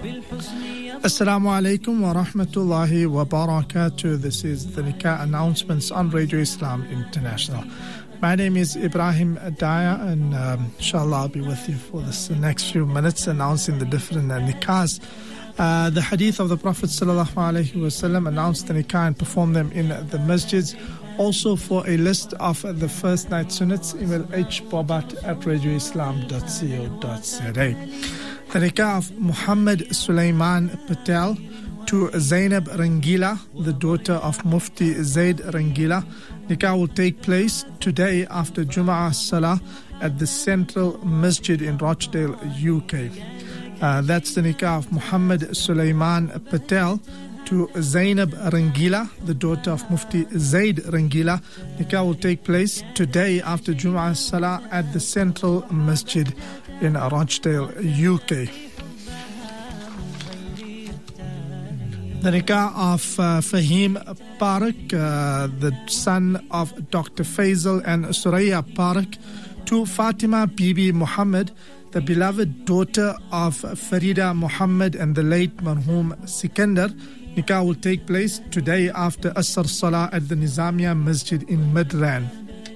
Assalamu alaikum wa rahmatullahi wa barakatuh. This is the Nikah announcements on Radio Islam International. My name is Ibrahim Daya, and inshallah I'll be with you for this next few minutes announcing the different nikahs. The hadith of the Prophet ﷺ announced the nikah and performed them in the masjids. Also, for a list of the first night sunnats, email hbobat@radioislam.co.za. The nikah of Muhammad Sulaiman Patel to Zainab Rangila, the daughter of Mufti Zaid Rangila. Nikah will take place today after Jum'ah Salah at the Central Masjid in Rochdale, UK. That's the nikah of Muhammad Sulaiman Patel to Zainab Rangila, the daughter of Mufti Zaid Rangila. Nikah will take place today after Jum'ah Salah at the Central Masjid in Rochdale, UK. The nikah of Fahim Parak, the son of Dr. Faisal and Suraya Parak, to Fatima Bibi Muhammad, the beloved daughter of Farida Muhammad and the late Marhum Sikandar. Nikah will take place today after Asr Salah at the Nizamiya Masjid in Midran.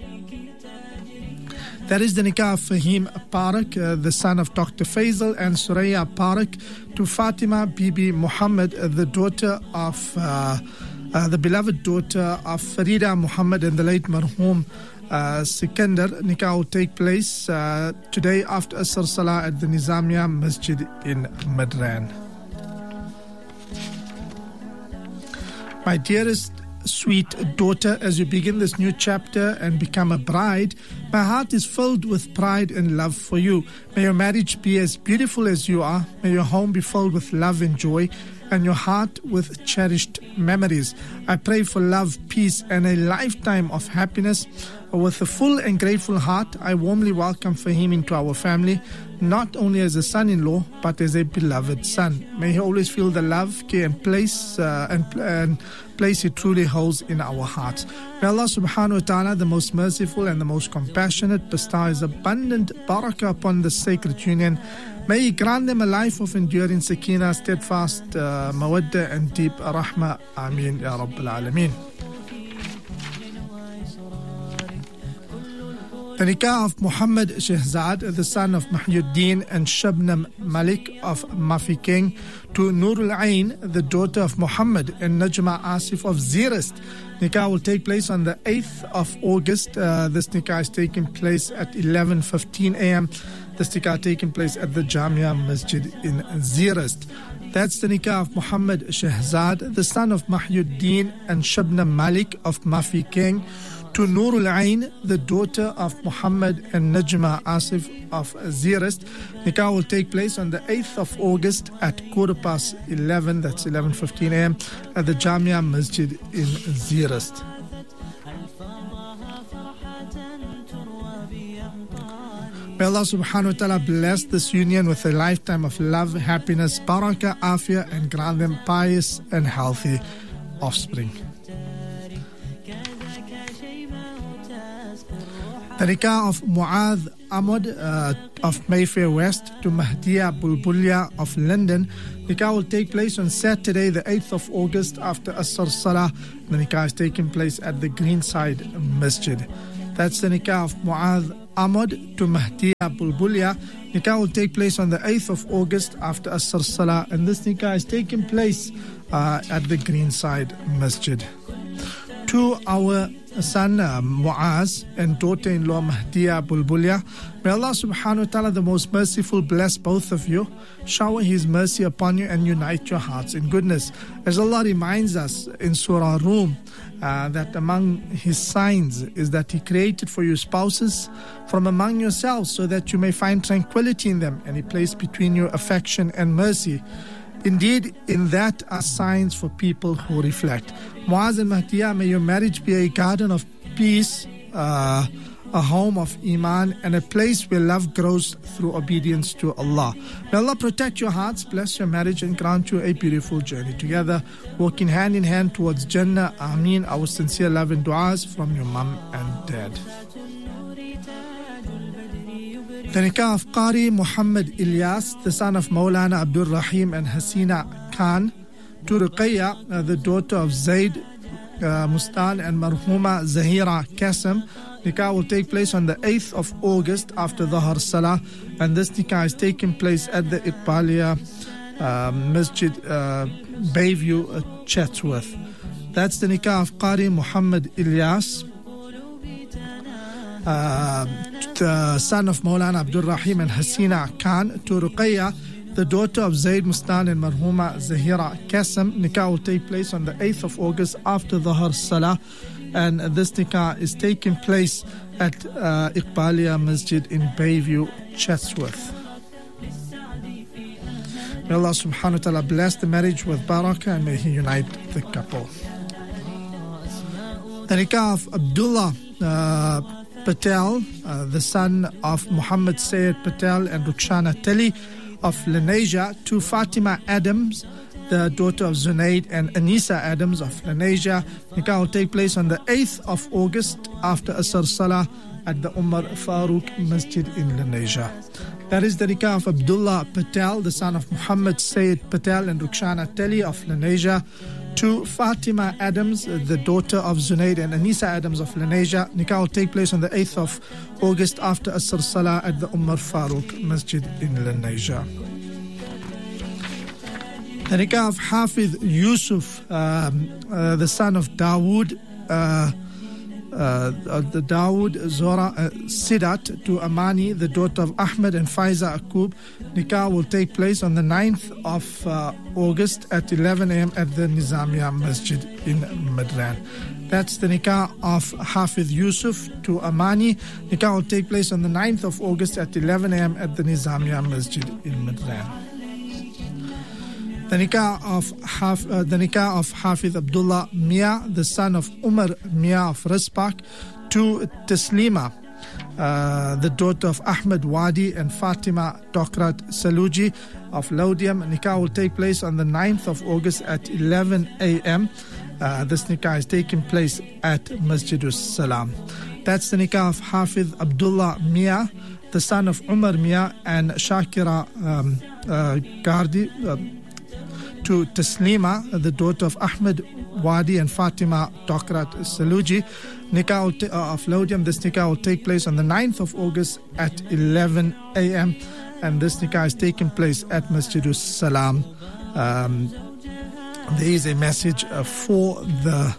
That is the nikah of Fahim Parak, the son of Dr. Faisal and Suraya Parak, to Fatima Bibi Muhammad, the daughter of the beloved daughter of Farida Muhammad and the late Marhum Sikandar. Nikah will take place today after Asr Salah at the Nizamiya Masjid in Midran. My dearest sweet daughter, as you begin this new chapter and become a bride, my heart is filled with pride and love for you. May your marriage be as beautiful as you are. May your home be filled with love and joy, and your heart with cherished memories. I pray for love, peace, and a lifetime of happiness. With a full and grateful heart, I warmly welcome Fahim into our family, not only as a son-in-law, but as a beloved son. May he always feel the love, care, and place he truly holds in our hearts. May Allah subhanahu wa ta'ala, the most merciful and the most compassionate, bestow His abundant barakah upon the sacred union. May He grant them a life of enduring sakina, steadfast mawadda, and deep rahmah. Ameen ya Rabbil Alameen. The nikah of Muhammad Shehzad, the son of Mahyuddin and Shabnam Malik of Mafikeng, to Nurul Ain, the daughter of Muhammad and Najma Asif of Zirist. Nikah will take place on the 8th of August. This nikah is taking place at 11:15 a.m. This nikah taking place at the Jamia Masjid in Zirist. That's the nikah of Muhammad Shehzad, the son of Mahyuddin and Shabnam Malik of Mafikeng, to Nurul Ain, the daughter of Muhammad and Najma Asif of Zirist. Nikah will take place on the 8th of August at 11:15, that's 11:15 a.m. at the Jamia Masjid in Zirist. May Allah subhanahu wa ta'ala bless this union with a lifetime of love, happiness, barakah, afiyah, and grant them pious and healthy offspring. The nikah of Mu'adh Ahmad of Mayfair West to Mahdiya Bulbulia of London. Nikah will take place on Saturday, the 8th of August after Asr Salah. The nikah is taking place at the Greenside Masjid. That's the nikah of Mu'adh Ahmad to Mahdiya Bulbulia. Nikah will take place on the 8th of August after Asr Salah, and this nikah is taking place at the Greenside Masjid. To our son Muaz and daughter-in-law Mahdiya Bulbulia, may Allah subhanahu wa ta'ala, the most merciful, bless both of you, shower His mercy upon you, and unite your hearts in goodness. As Allah reminds us in Surah Rum, that among His signs is that He created for you spouses from among yourselves so that you may find tranquility in them, and He placed between you affection and mercy. Indeed, in that are signs for people who reflect. Muaz and Mahdiya, may your marriage be a garden of peace, a home of Iman, and a place where love grows through obedience to Allah. May Allah protect your hearts, bless your marriage, and grant you a beautiful journey together, walking hand in hand towards Jannah. Ameen. Our sincere love and du'as from your mum and dad. The nikah of Qari Muhammad Ilyas, the son of Maulana Abdul Rahim and Hasina Khan, to Ruqayya, the daughter of Zaid Mustan and Marhuma Zahira Qasim. Nikah will take place on the 8th of August after Dhuhr Salah, and this nikah is taking place at the Iqbalia Masjid Bayview, Chatsworth. That's the nikah of Qari Muhammad Ilyas, the son of Maulana Abdul Rahim and Hasina Khan, to Ruqayya, the daughter of Zaid Mustan and Marhuma Zahira Qasim. Nikah will take place on the 8th of August after Dhuhr Salah, and this nikah is taking place at Iqbalia Masjid in Bayview, Chatsworth. May Allah subhanahu wa ta'ala bless the marriage with barakah and may He unite the couple. The nikah of Abdullah Patel, the son of Muhammad Sayyid Patel and Rukshana Teli of Lenasia, to Fatima Adams, the daughter of Zunaid and Anisa Adams of Lenasia. Nikah will take place on the 8th of August after Asr Salah at the Umar Farooq Masjid in Lenasia. That is the nikah of Abdullah Patel, the son of Muhammad Sayyid Patel and Rukshana Teli of Lenasia, to Fatima Adams, the daughter of Zunaid and Anisa Adams of Lenasia. Nikah will take place on the 8th of August after Asr Salah at the Umar Farooq Masjid in Lenasia. The nikah of Hafiz Yusuf, the son of Dawood, the Dawood Zora Sidat, to Amani, the daughter of Ahmed and Faiza Akub. Nikah will take place on the 9th of August at 11 a.m. at the Nizamiya Masjid in Madran. That's the nikah of Hafiz Yusuf to Amani. Nikah will take place on the 9th of August at 11 a.m. at the Nizamiya Masjid in Madran. The nikah of Hafiz Abdullah Mia, the son of Umar Mia of Rispak, to Taslima, the daughter of Ahmed Wadi and Fatima Dokrat Saluji of Laudium. Nikah will take place on the 9th of August at 11 a.m. This nikah is taking place at Masjidus Salam. That's the nikah of Hafiz Abdullah Mia, the son of Umar Mia and Shakira Gardi, to Taslima, the daughter of Ahmed Wadi and Fatima Dokrat Saluji. Nikah of Laudium. This nikah will take place on the 9th of August at 11 a.m. and this nikah is taking place at Masjidus Salam. There is a message for the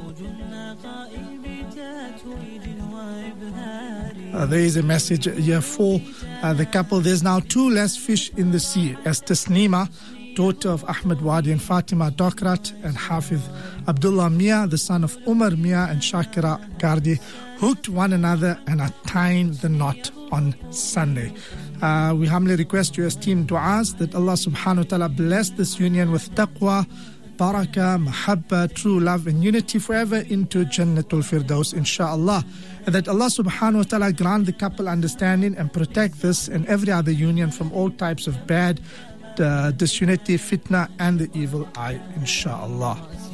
the couple. There's now 2 less fish in the sea, as Taslima, daughter of Ahmed Wadi and Fatima Dokrat, and Hafiz Abdullah Mia, the son of Umar Mia and Shakira Gardi, hooked one another and are tying the knot on Sunday. We humbly request your esteemed du'as that Allah subhanahu wa ta'ala bless this union with taqwa, barakah, mahabba, true love and unity forever into Jannatul Firdaus, inshaAllah. And that Allah subhanahu wa ta'ala grant the couple understanding and protect this and every other union from all types of bad, disunity, fitna and the evil eye, inshaAllah.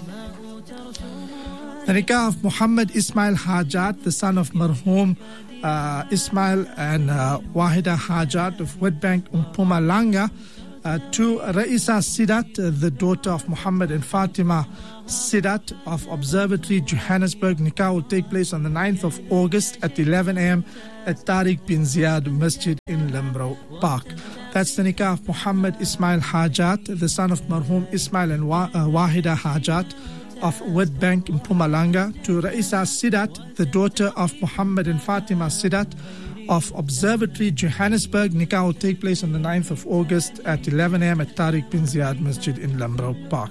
The nikah of Muhammad Ismail Hajat, the son of Marhum Ismail and Wahida Hajat of Wetbank, Mpumalanga, to Raisa Sidat, the daughter of Muhammad and Fatima Sidat of Observatory, Johannesburg. Nikah will take place on the 9th of August at 11 a.m. at Tariq bin Ziyad Masjid in Lembro Park. That's the nikah of Muhammad Ismail Hajat, the son of Marhum Ismail and Wahida Hajat of Wetbank in Mpumalanga, to Raisa Sidat, the daughter of Muhammad and Fatima Sidat of Observatory, Johannesburg. Nikah will take place on the 9th of August at 11 a.m. at Tariq bin Ziyad Masjid in Lembro Park.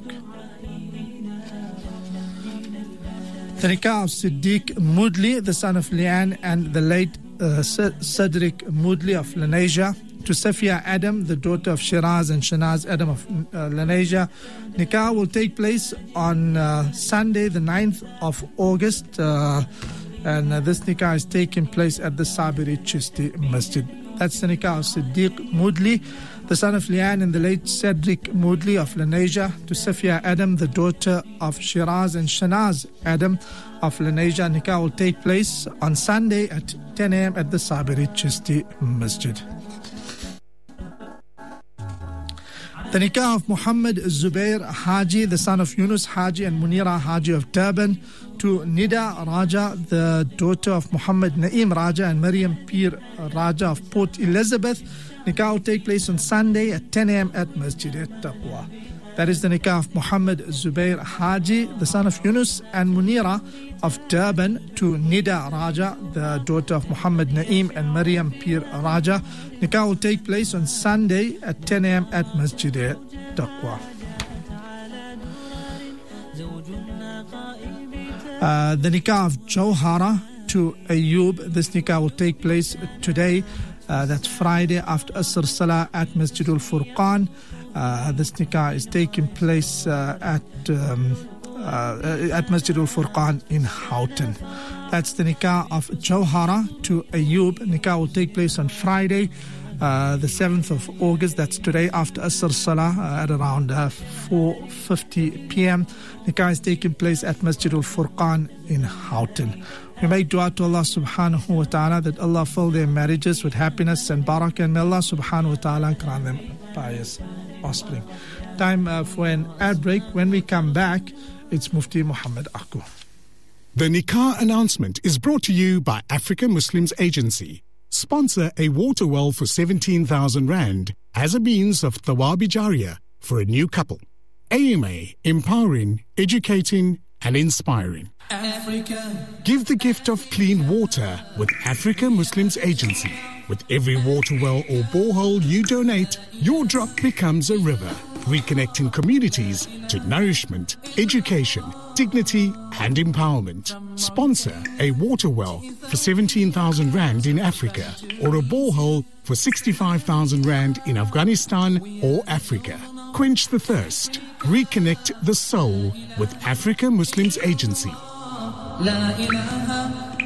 The nikah of Siddiq Moodley, the son of Liane and the late Cedric Moodley of Lenasia, to Safia Adam, the daughter of Shiraz and Shanaz Adam of Lenasia. Nikah will take place on Sunday, the 9th of August, and this nikah is taking place at the Sabiri Chisti Masjid. That's the nikah of Siddiq Moodley, the son of Leanne and the late Cedric Moodley of Lenasia, to Safia Adam, the daughter of Shiraz and Shanaz Adam of Lenasia. Nikah will take place on Sunday at 10 a.m. at the Sabiri Chisti Masjid. The nikah of Muhammad Zubair Haji, the son of Yunus Haji and Munira Haji of Durban, to Nida Raja, the daughter of Muhammad Naeem Raja and Maryam Pir Raja of Port Elizabeth. Nikah will take place on Sunday at 10 a.m. at Masjid Taqwa. That is the nikah of Muhammad Zubair Haji, the son of Yunus and Munira of Durban, to Nida Raja, the daughter of Muhammad Naeem and Maryam Pir Raja. Nikah will take place on Sunday at 10 a.m. at Masjid Taqwa. The nikah of Jawhara to Ayub, this nikah will take place today. That's Friday after Asr Salah at Masjidul Furqan. This nikah is taking place at Masjidul Furqan in Houghton. That's the nikah of Jawhara to Ayub. Nikah will take place on Friday, the 7th of August. That's today after Asr Salah at around 4:50 p.m. Nikah is taking place at Masjidul Furqan in Houghton. We make dua to Allah subhanahu wa ta'ala that Allah fill their marriages with happiness and barakah, and may Allah subhanahu wa ta'ala grant them pious offspring. Time for an ad break. When we come back, it's Mufti Muhammad Aku. The Nikah announcement is brought to you by Africa Muslims Agency. Sponsor a water well for 17,000 Rand as a means of Thawabi Jariyah for a new couple. AMA, empowering, educating and inspiring. Africa. Give the gift of clean water with Africa Muslims Agency. With every water well or borehole you donate, your drop becomes a river, reconnecting communities to nourishment, education, dignity and empowerment. Sponsor a water well for 17,000 Rand in Africa or a borehole for 65,000 Rand in Afghanistan or Africa. Quench the thirst. Reconnect the soul with Africa Muslims Agency. La ilaha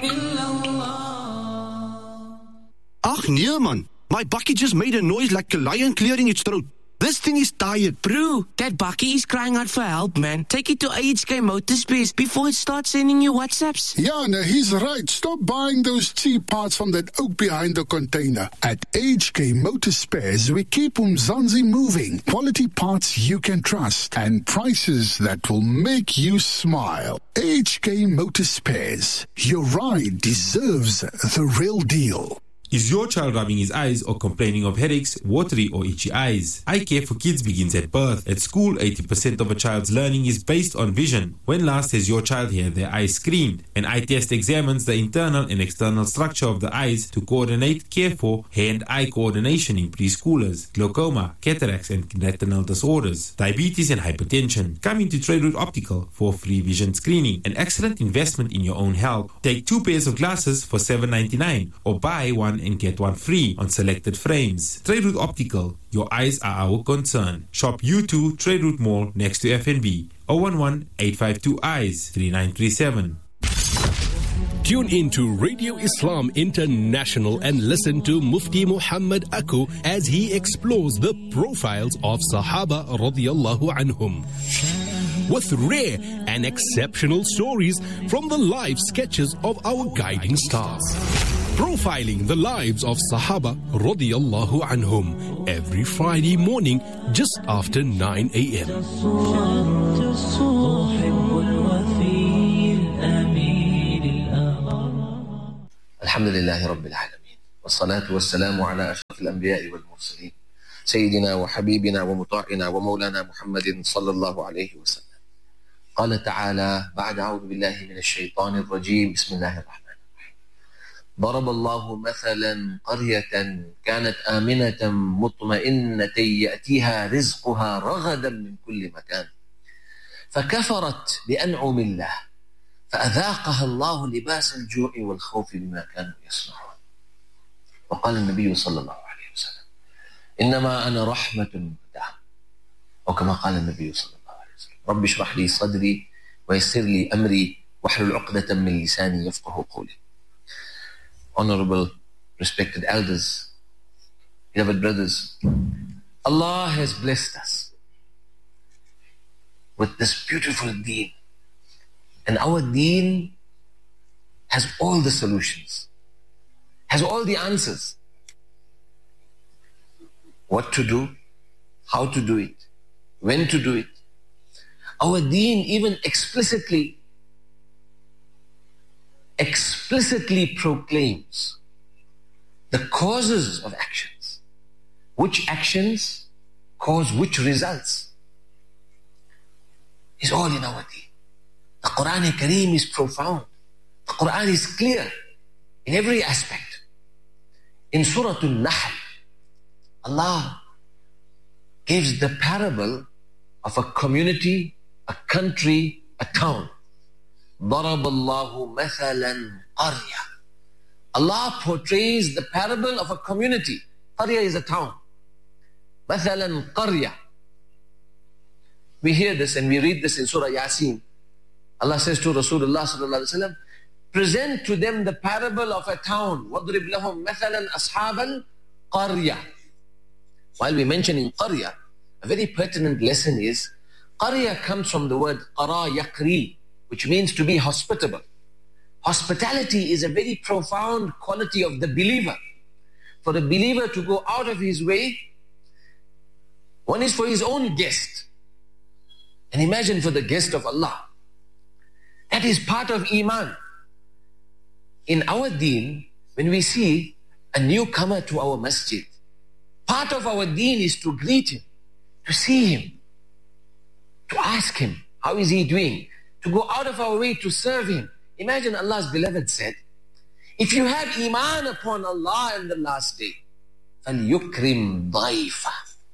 illallah. Ach nee man, my bakkie just made a noise like a lion clearing its throat. This thing is tired. Bro, that bakkie is crying out for help, man. Take it to AHK Motorspares before it starts sending you WhatsApps. Yeah, no, he's right. Stop buying those cheap parts from that oak behind the container. At AHK Motorspares, we keep Umzansi moving. Quality parts you can trust and prices that will make you smile. AHK Motorspares. Your ride deserves the real deal. Is your child rubbing his eyes or complaining of headaches, watery or itchy eyes? Eye care for kids begins at birth. At school, 80% of a child's learning is based on vision. When last has your child had their eyes screened? An eye test examines the internal and external structure of the eyes to coordinate care for hand-eye coordination in preschoolers, glaucoma, cataracts and retinal disorders, diabetes and hypertension. Come into Trade Route Optical for free vision screening, an excellent investment in your own health. Take 2 pairs of glasses for $7.99 or buy one and get one free on selected frames. Trade Route Optical, your eyes are our concern. Shop U2 Trade Route Mall next to FNB. 011-852-EYES 3937. Tune in to Radio Islam International and listen to Mufti Muhammad Aku as he explores the profiles of Sahaba radiyallahu anhum, with rare and exceptional stories from the life sketches of our guiding stars. Profiling the lives of Sahaba radiyallahu anhum every Friday morning just after 9 a.m. Alhamdulillahi Rabbil Alameen. Wassalatu wassalamu ala ashraf al-anbiya'i wal mursalin. Sayyidina wa habibina wa muta'ina wa maulana Muhammadin sallallahu alayhi wa sallam. قال تعالى بعد أعوذ بالله من الشيطان الرجيم بسم الله الرحمن ضرب الله مثلا قرية كانت آمنة مطمئنة يأتيها رزقها رغدا من كل مكان فكفرت بأنعم الله فأذاقها الله لباس الجوع والخوف بما كانوا يصنعون. وقال النبي صلى الله عليه وسلم إنما أنا رحمة مهداة، وكما قال النبي صلى الله عليه وسلم رب اشرح لي صدري ويسر لي أمري واحلل عقدة من لساني يفقه قولي. Honorable, respected elders, beloved brothers, Allah has blessed us with this beautiful deen. And our deen has all the solutions, has all the answers. What to do, how to do it, when to do it. Our deen even explicitly proclaims the causes of actions. Which actions cause which results is all in our deen. The Quran Kareem is profound. The Quran is clear in every aspect. In Surah Al-Nahl, Allah gives the parable of a community, a country, a town. ضَرَبَ اللَّهُ مَثَلًا قَرْيَةً. Allah portrays the parable of a community. Qarya is a town. مَثَلًا قَرْيَةً. We hear this and we read this in Surah Yasin. Allah says to Rasulullah sallallahu alaihi wasallam, present to them the parable of a town. وَضْرِبْ لَهُمْ مَثَلًا أَصْحَابَ الْقَرْيَةِ. While we're mentioning Qarya, a very pertinent lesson is, Qarya comes from the word qara yaqri, which means to be hospitable. Hospitality is a very profound quality of the believer. For a believer to go out of his way, one is for his own guest. And imagine for the guest of Allah. That is part of Iman. In our deen, when we see a newcomer to our masjid, part of our deen is to greet him, to see him, to ask him, how is he doing? To go out of our way to serve him. Imagine Allah's beloved said, if you have Iman upon Allah and the last day, فَلْيُكْرِمْ ضَيْفًا.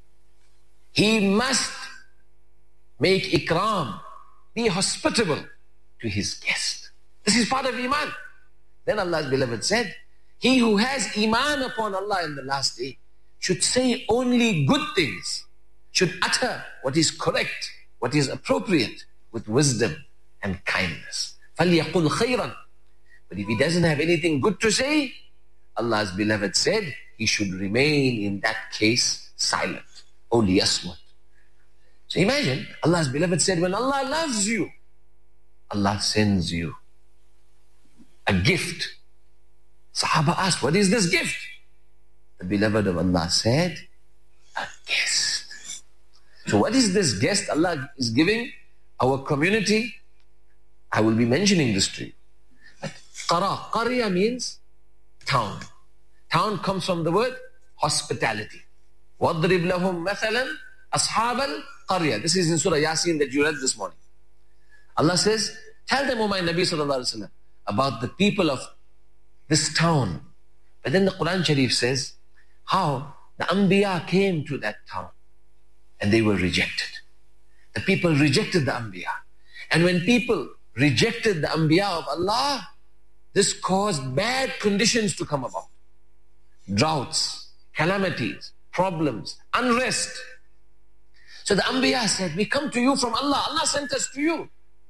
He must make ikram, be hospitable to his guest. This is part of Iman. Then Allah's beloved said, he who has Iman upon Allah in the last day should say only good things, should utter what is correct, what is appropriate, with wisdom and kindness. فَلْيَقُلْ خَيْرًا. But if he doesn't have anything good to say, Allah's beloved said, he should remain in that case silent. O liyasmut. So imagine, Allah's beloved said, when Allah loves you, Allah sends you a gift. Sahaba asked, what is this gift? The beloved of Allah said, a guest. So what is this guest Allah is giving our community? I will be mentioning this to you. Qarya means town. Town comes from the word hospitality. وَاضْرِبْ لَهُمْ مَثَلًا أَصْحَابَ الْقَرْيَةِ. This is in Surah Yasin that you read this morning. Allah says, tell them, O my Nabi sallallahu alaihi wasallam, about the people of this town. But then the Quran Sharif says how the Anbiya came to that town and they were rejected. The people rejected the Anbiya. And when people rejected the Anbiya of Allah, this caused bad conditions to come about. Droughts, calamities, problems, unrest. So the Anbiya said, we come to you from Allah. Allah sent us to you.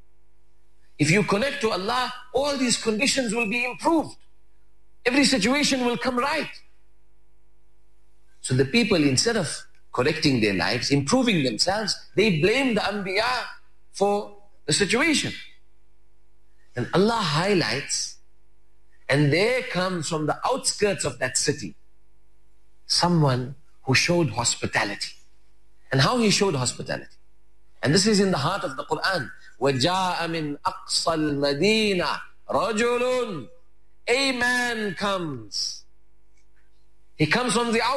If you connect to Allah, all these conditions will be improved. Every situation will come right. So the people, instead of correcting their lives, improving themselves, they blame the Anbiya for the situation. And Allah highlights, and there comes from the outskirts of that city someone who showed hospitality. And how he showed hospitality. And this is in the heart of the Quran. وَجَاءَ مِنْ أَقْصَى الْمَدِينَةِ رَجُلٌ. A man comes. He comes from the